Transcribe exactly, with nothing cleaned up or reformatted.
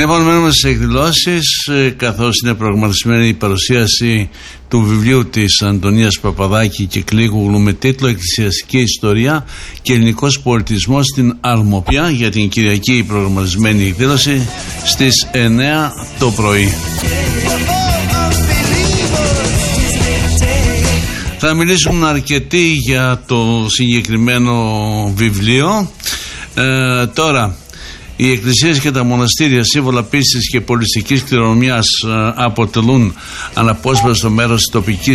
Λοιπόν, μένουμε στις εκδηλώσεις, καθώς είναι προγραμματισμένη η παρουσίαση του βιβλίου της Αντωνίας Παπαδάκη και Κλίκουγλου με τίτλο «Εκκλησιαστική Ιστορία και Ελληνικός Πολιτισμός στην Αρμοπιά», για την Κυριακή προγραμματισμένη εκδήλωση στις εννιά το πρωί. Θα μιλήσουμε αρκετοί για το συγκεκριμένο βιβλίο. Ε, τώρα, οι εκκλησίες και τα μοναστήρια, σύμβολα πίστης και πολιτιστικής κληρονομιάς, αποτελούν αναπόσπαστο μέρος της τοπικής